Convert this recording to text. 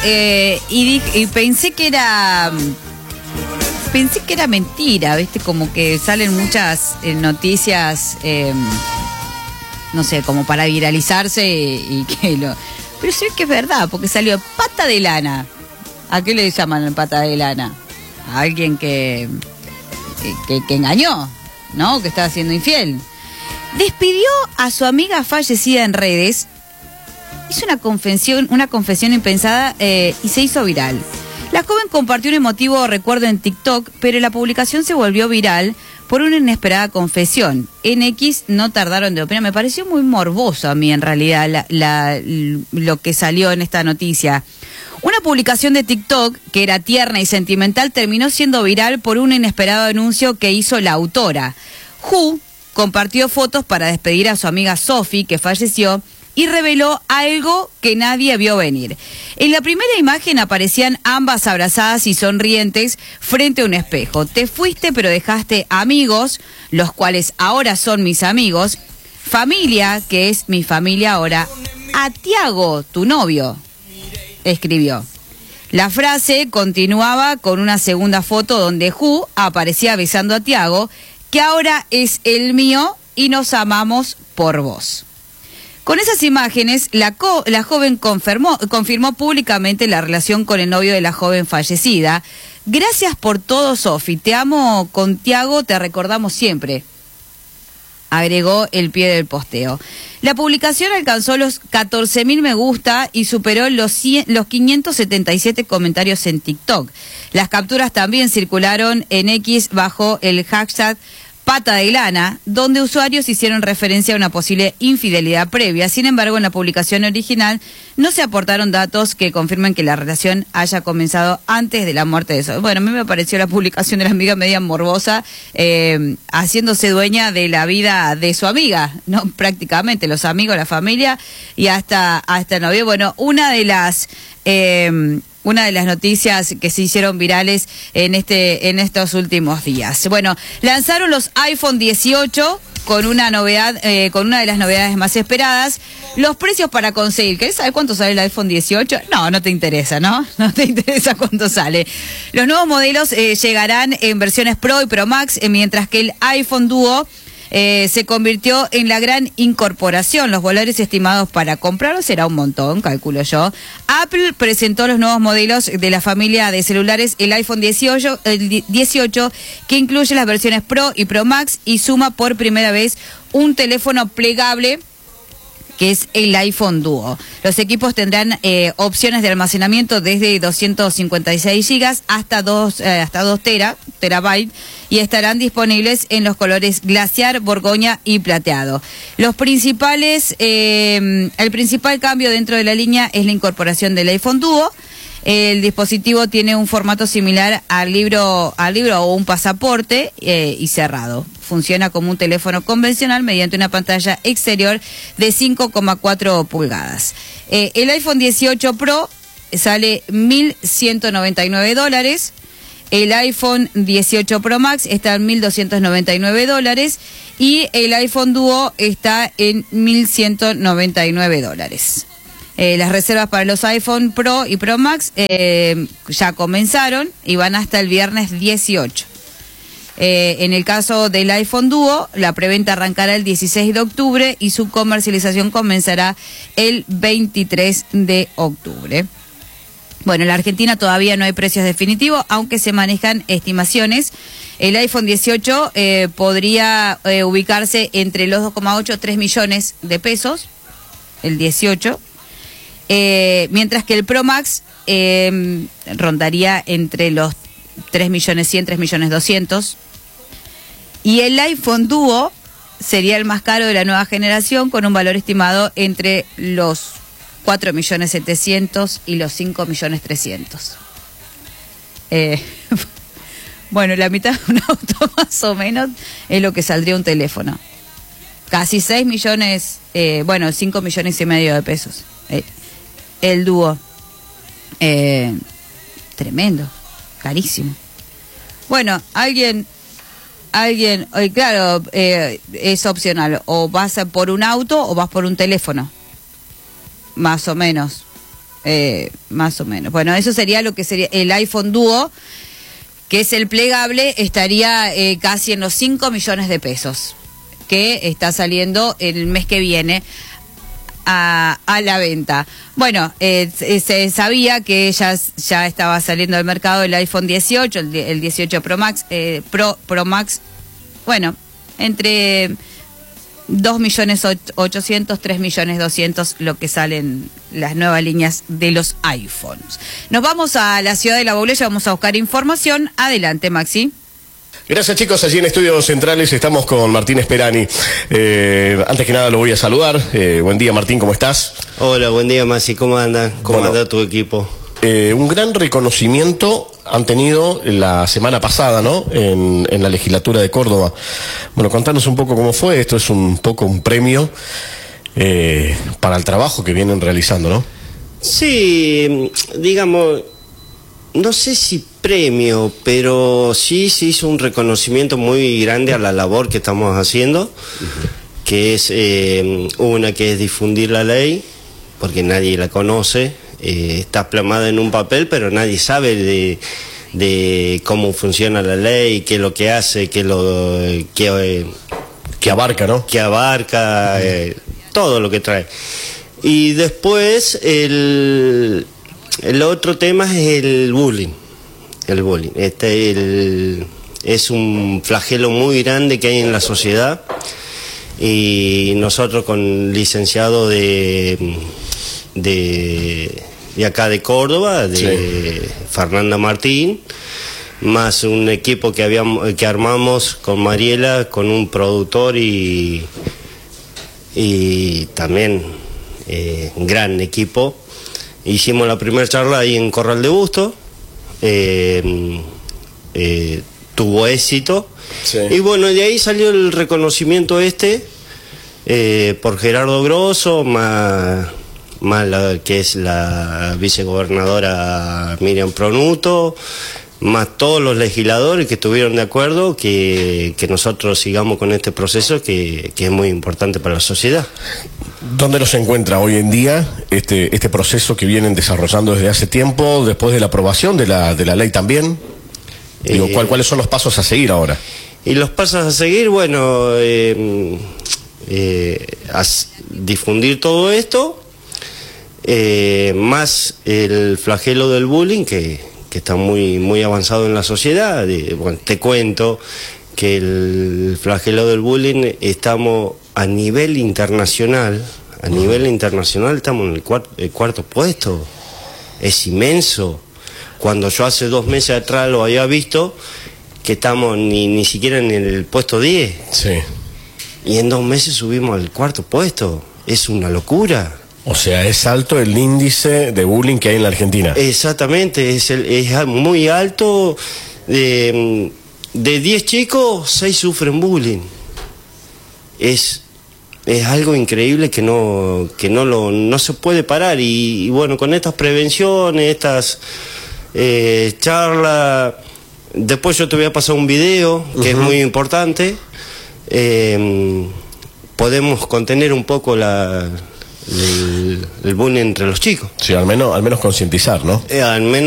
y pensé que era mentira, ¿viste? Como que salen muchas noticias, no sé, como para viralizarse y que lo... Pero sí que es verdad, porque salió pata de lana. ¿A qué le llaman pata de lana? A alguien que engañó, ¿no? Que estaba siendo infiel. Despidió a su amiga fallecida en redes, hizo una confesión impensada y se hizo viral. La joven compartió un emotivo recuerdo en TikTok, pero la publicación se volvió viral por una inesperada confesión. En X no tardaron de opinar. Me pareció muy morboso a mí, en realidad, lo que salió en esta noticia. Una publicación de TikTok, que era tierna y sentimental, terminó siendo viral por un inesperado anuncio que hizo la autora. Who compartió fotos para despedir a su amiga Sophie, que falleció, y reveló algo que nadie vio venir. En la primera imagen aparecían ambas abrazadas y sonrientes frente a un espejo. Te fuiste pero dejaste amigos, los cuales ahora son mis amigos, familia, que es mi familia ahora, a Tiago, tu novio, escribió. La frase continuaba con una segunda foto donde Who aparecía besando a Tiago, que ahora es el mío y nos amamos por vos. Con esas imágenes, la joven confirmó públicamente la relación con el novio de la joven fallecida. Gracias por todo, Sofi. Te amo con Tiago, te recordamos siempre, agregó el pie del posteo. La publicación alcanzó los 14.000 me gusta y superó los 577 comentarios en TikTok. Las capturas también circularon en X bajo el hashtag pata de lana, donde usuarios hicieron referencia a una posible infidelidad previa. Sin embargo, en la publicación original no se aportaron datos que confirmen que la relación haya comenzado antes de la muerte de Sophie. Bueno, a mí me pareció la publicación de la amiga media morbosa, haciéndose dueña de la vida de su amiga, ¿no? Prácticamente, los amigos, la familia y hasta el novio. Bueno, una de las noticias que se hicieron virales en estos últimos días. Bueno, lanzaron los iPhone 18 con una novedad, con una de las novedades más esperadas. Los precios para conseguir. ¿Querés saber cuánto sale el iPhone 18? No te interesa, ¿no? No te interesa cuánto sale. Los nuevos modelos llegarán en versiones Pro y Pro Max, mientras que el iPhone Duo se convirtió en la gran incorporación. Los valores estimados para comprarlo será un montón, calculo yo. Apple presentó los nuevos modelos de la familia de celulares, el iPhone 18, que incluye las versiones Pro y Pro Max y suma por primera vez un teléfono plegable, que es el iPhone Duo. Los equipos tendrán opciones de almacenamiento desde 256 GB hasta 2 terabytes y estarán disponibles en los colores glaciar, borgoña y plateado. El principal cambio dentro de la línea es la incorporación del iPhone Duo. El dispositivo tiene un formato similar al libro o un pasaporte y cerrado. Funciona como un teléfono convencional mediante una pantalla exterior de 5,4 pulgadas. El iPhone 18 Pro sale $1.199. El iPhone 18 Pro Max está en $1.299 y el iPhone Duo está en $1.199. Las reservas para los iPhone Pro y Pro Max ya comenzaron y van hasta el viernes 18. En el caso del iPhone Duo, la preventa arrancará el 16 de octubre y su comercialización comenzará el 23 de octubre. Bueno, en la Argentina todavía no hay precios definitivos, aunque se manejan estimaciones. El iPhone 18 podría ubicarse entre los 2,8 y 3 millones de pesos, el 18. Mientras que el Pro Max rondaría entre los 3.100.000, 3.200.000. Y el iPhone Duo sería el más caro de la nueva generación, con un valor estimado entre los 4.700.000 y los 5.300.000. Bueno, la mitad de un auto más o menos es lo que saldría un teléfono. Casi 6 millones, 5 millones y medio de pesos. El Duo. Tremendo, carísimo. Bueno, alguien, claro, es opcional. O vas por un auto o vas por un teléfono. Más o menos. más o menos. Bueno, eso sería lo que sería el iPhone Duo, que es el plegable, estaría casi en los 5 millones de pesos, que está saliendo el mes que viene a la venta. Bueno, se sabía que ya estaba saliendo al mercado el iPhone 18, el 18 Pro Max, Pro Max, bueno, entre 2.800.000, 3.200.000 lo que salen las nuevas líneas de los iPhones. Nos vamos a la ciudad de La Baulella, vamos a buscar información. Adelante, Maxi. Gracias, chicos. Allí en Estudios Centrales estamos con Martín Esperani. Antes que nada lo voy a saludar. Buen día, Martín, ¿cómo estás? Hola, buen día, Maxi. ¿Cómo anda? ¿Cómo anda tu equipo? Un gran reconocimiento han tenido la semana pasada, ¿no? En la legislatura de Córdoba. Bueno, contanos un poco cómo fue. Esto es un poco un premio para el trabajo que vienen realizando, ¿no? Sí, digamos, no sé si premio, pero sí se hizo un reconocimiento muy grande a la labor que estamos haciendo, que es una que es difundir la ley, porque nadie la conoce. Está plasmada en un papel, pero nadie sabe de cómo funciona la ley, qué es lo que hace, qué abarca, ¿no? Que abarca, todo lo que trae. Y después el otro tema es el bullying. El bullying. Es un flagelo muy grande que hay en la sociedad, y nosotros con licenciado de acá de Córdoba, de Fernanda Martín, más un equipo que armamos con Mariela, con un productor y también un gran equipo. Hicimos la primera charla ahí en Corral de Busto, tuvo éxito, sí. Y bueno, de ahí salió el reconocimiento por Gerardo Grosso, más la que es la vicegobernadora Miriam Pronuto, más todos los legisladores que estuvieron de acuerdo que nosotros sigamos con este proceso que es muy importante para la sociedad. ¿Dónde nos encuentra hoy en día este proceso que vienen desarrollando desde hace tiempo, después de la aprobación de la ley también? Digo, ¿cuáles son los pasos a seguir ahora? Y los pasos a seguir, bueno, difundir todo esto, más el flagelo del bullying que está muy avanzado en la sociedad. Bueno, te cuento que el flagelo del bullying estamos a nivel internacional, estamos en el cuarto puesto. Es inmenso. Cuando yo hace 2 meses atrás lo había visto, que estamos ni siquiera en el puesto 10. Sí. Y en 2 meses subimos al 4º puesto. Es una locura. O sea, es alto el índice de bullying que hay en la Argentina. Exactamente, es muy alto. De 10 chicos, 6 sufren bullying. Es algo increíble que no se puede parar. Y bueno, con estas prevenciones, estas charlas, después yo te voy a pasar un video que es muy importante. Podemos contener un poco el bullying entre los chicos. Sí, al menos concientizar, ¿no? Al menos